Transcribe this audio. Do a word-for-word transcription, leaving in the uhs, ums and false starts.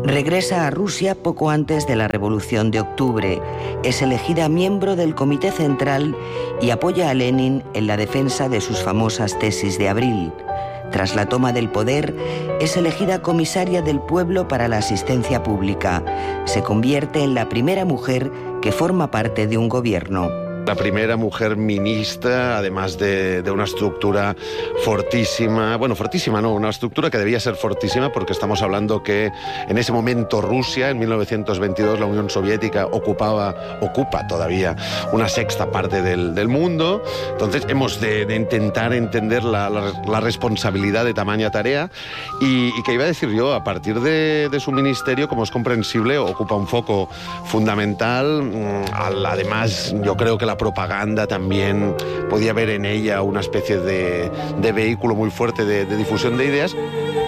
Regresa a Rusia poco antes de la Revolución de Octubre. Es elegida miembro del Comité Central y apoya a Lenin en la defensa de sus famosas tesis de abril. Tras la toma del poder, es elegida comisaria del pueblo para la asistencia pública. Se convierte en la primera mujer que forma parte de un gobierno. La primera mujer ministra, además de, de una estructura fortísima, bueno, fortísima no, una estructura que debía ser fortísima porque estamos hablando que en ese momento Rusia, en mil novecientos veintidós, la Unión Soviética ocupaba, ocupa todavía una sexta parte del, del mundo. Entonces hemos de, de intentar entender la, la, la responsabilidad de tamaña tarea y, y que iba a decir yo, a partir de, de su ministerio, como es comprensible, ocupa un foco fundamental. Además, yo creo que la La propaganda también podía ver en ella una especie de, de vehículo muy fuerte de, de difusión de ideas.